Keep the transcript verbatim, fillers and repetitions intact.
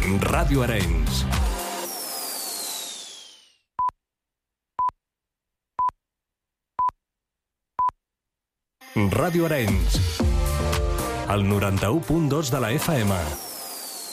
Ràdio Arenys. Ràdio Arenys. El noranta-u punt dos de la F M.